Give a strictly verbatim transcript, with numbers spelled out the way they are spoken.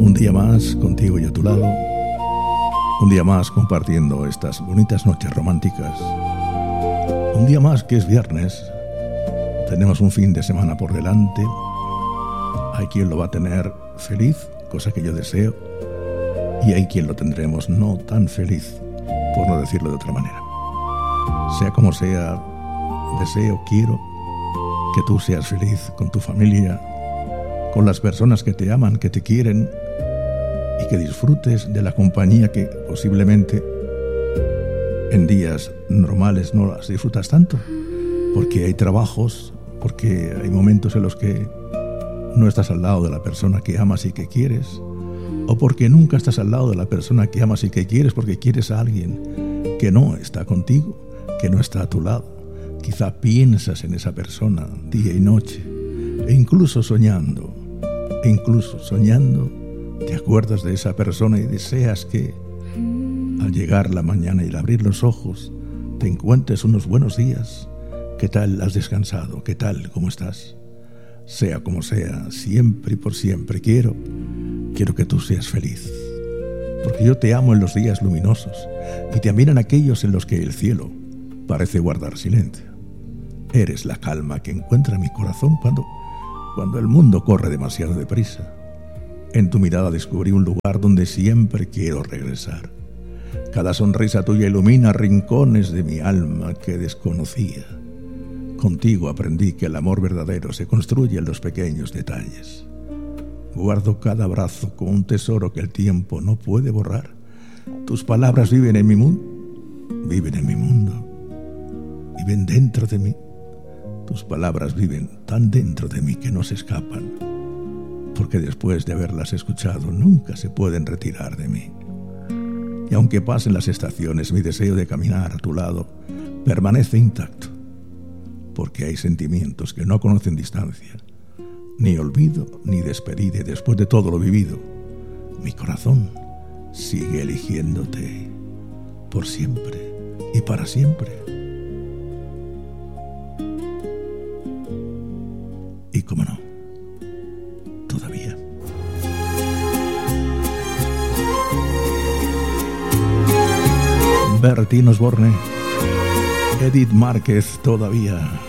Un día más contigo y a tu lado. Un día más compartiendo estas bonitas noches románticas. Un día más que es viernes. Tenemos un fin de semana por delante. Hay quien lo va a tener feliz, cosa que yo deseo. Y hay quien lo tendremos no tan feliz, por no decirlo de otra manera. Sea como sea, deseo, quiero que tú seas feliz con tu familia, con las personas que te aman, que te quieren, y que disfrutes de la compañía que posiblemente en días normales no las disfrutas tanto, porque hay trabajos, porque hay momentos en los que no estás al lado de la persona que amas y que quieres, o porque nunca estás al lado de la persona que amas y que quieres porque quieres a alguien que no está contigo, que no está a tu lado. Quizá piensas en esa persona día y noche, e incluso soñando, e incluso soñando, te acuerdas de esa persona y deseas que al llegar la mañana y al abrir los ojos te encuentres unos buenos días. ¿Qué tal has descansado? ¿Qué tal? ¿Cómo estás? Sea como sea, siempre y por siempre quiero, quiero que tú seas feliz. Porque yo te amo en los días luminosos y también en aquellos en los que el cielo parece guardar silencio. Eres la calma que encuentra mi corazón cuando, cuando el mundo corre demasiado deprisa. En tu mirada descubrí un lugar donde siempre quiero regresar. Cada sonrisa tuya ilumina rincones de mi alma que desconocía. Contigo aprendí que el amor verdadero se construye en los pequeños detalles. Guardo cada abrazo como un tesoro que el tiempo no puede borrar. Tus palabras viven en mi mundo, viven en mi mundo, viven dentro de mí. Tus palabras viven tan dentro de mí que no se escapan, porque después de haberlas escuchado nunca se pueden retirar de mí. Y aunque pasen las estaciones, mi deseo de caminar a tu lado permanece intacto, porque hay sentimientos que no conocen distancia, ni olvido ni despedida. Después de todo lo vivido, mi corazón sigue eligiéndote por siempre y para siempre. Y cómo no, todavía. Bertín Osborne, Edith Márquez, todavía.